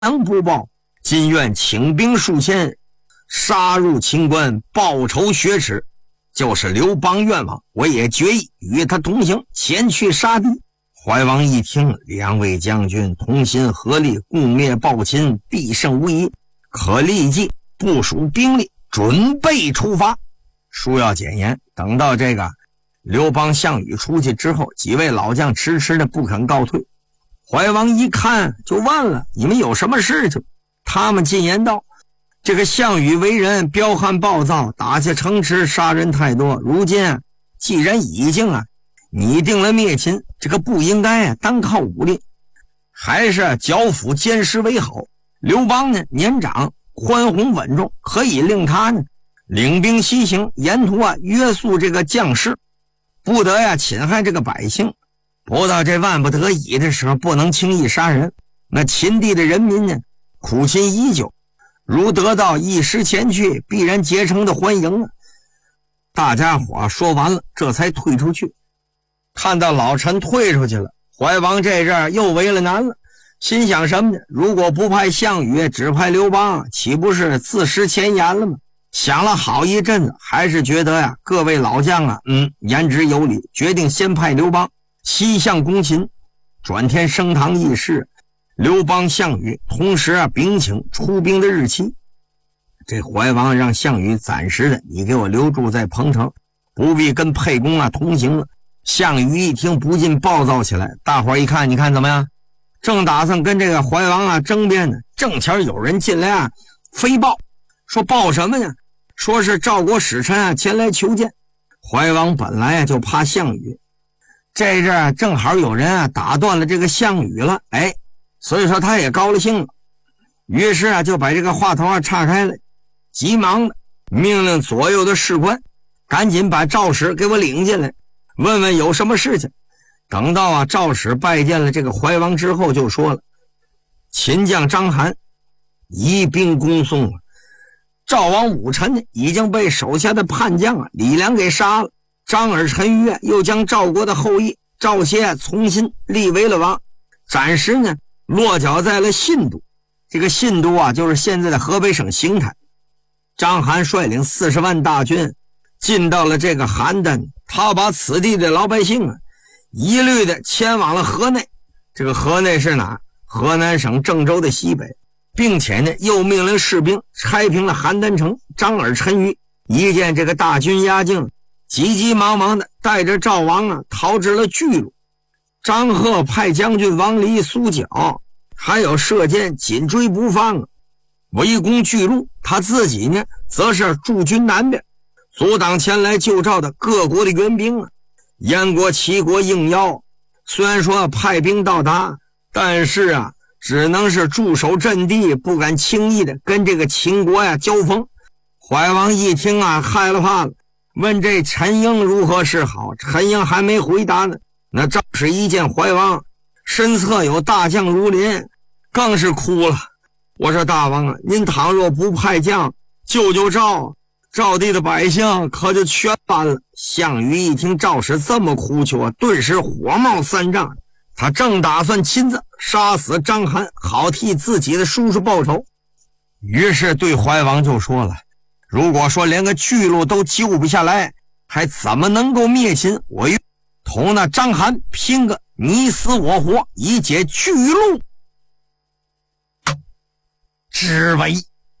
能不报，今愿请兵数千，杀入秦关，报仇雪耻。就是刘邦愿望，我也决意与他同行，前去杀敌。怀王一听，两位将军同心合力，共灭暴秦，必胜无疑，可立即部署兵力，准备出发。书要简言，等到这个刘邦、项羽出去之后，几位老将迟迟的不肯告退。怀王一看就问了，你们有什么事情？他们进言道，这个项羽为人彪悍暴躁，打下城池，杀人太多，如今既然已经拟定了灭秦，这个不应该单靠武力，还是剿抚监视为好。刘邦呢年长宽宏稳重，可以令他呢领兵西行，沿途约束这个将士，不得侵害这个百姓。不到这万不得已的时候，不能轻易杀人。那秦地的人民呢苦心已久，如得到一时前去，必然竭诚的欢迎。大家伙说完了，这才退出去。看到老臣退出去了，怀王这阵儿又为了难了，心想什么呢？如果不派项羽，只派刘邦，岂不是自失前言了吗？想了好一阵子，还是觉得各位老将言之有理，决定先派刘邦西向攻秦。转天升堂议事，刘邦、项羽同时禀请出兵的日期。这怀王让项羽暂时的你给我留住在彭城，不必跟沛公同行了。项羽一听不禁暴躁起来，大伙一看，你看怎么样？正打算跟这个怀王争辩呢，正巧有人进来飞报，说报什么呢？说是赵国使臣前来求见。怀王本来就怕项羽，这阵正好有人打断了这个项羽了，所以说他也高了兴了，于是就把这个话头岔开了，急忙的命令左右的士官赶紧把赵使给我领进来，问问有什么事情。等到赵使拜见了这个怀王之后，就说了，秦将章邯移兵攻宋了，赵王武臣已经被手下的叛将李良给杀了，张耳陈馀又将赵国的后裔赵歇重新立为了王，暂时呢落脚在了信都。这个信都就是现在的河北省邢台。章邯率领40万大军进到了这个邯郸，他把此地的老百姓一律的迁往了河内。这个河内是哪？河南省郑州的西北，并且呢又命令士兵拆平了邯郸城。张耳陈馀一见这个大军压境，急急忙忙的带着赵王逃至了巨鹿。张贺派将军王离、苏角还有射箭紧追不放围攻巨鹿，他自己呢则是驻军南边，阻挡前来救赵的各国的援兵燕国、齐国应邀，虽然说派兵到达，但是只能是驻守阵地，不敢轻易的跟这个秦国交锋。怀王一听害了怕了，问这陈婴如何是好。陈婴还没回答呢，那赵使一见怀王身侧有大将如临，更是哭了。我说大王您倘若不派将救救赵地的百姓，可就全完了。项羽一听赵使这么哭求顿时火冒三丈，他正打算亲自杀死章邯，好替自己的叔叔报仇。于是对怀王就说了，如果说连个巨鹿都救不下来，还怎么能够灭秦？我愿同那章邯拼个你死我活，以解巨鹿之围。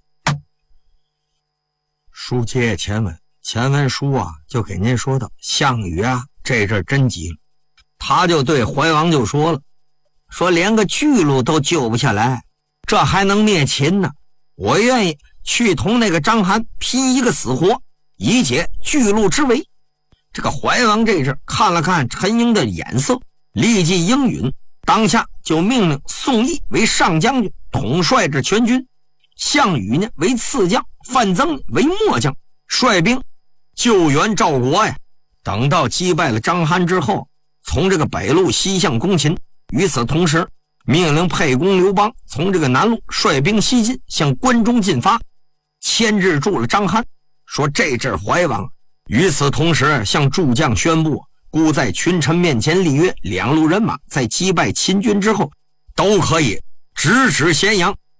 书接前文，前文书就给您说到项羽这阵真急了，他就对怀王就说了，说连个巨鹿都救不下来，这还能灭秦呢？我愿意去同那个章邯拼一个死活，以解巨鹿之围。这个怀王这阵看了看陈婴的眼色，立即应允，当下就命令宋义为上将军，统帅着全军，项羽呢为次将，范增为末将，率兵救援赵国呀。等到击败了章邯之后，从这个北路西向攻秦。与此同时，命令沛公刘邦从这个南路率兵西进，向关中进发，牵制住了章邯。说这阵怀王与此同时向诸将宣布，孤在群臣面前立约，两路人马在击败秦军之后，都可以直指咸阳，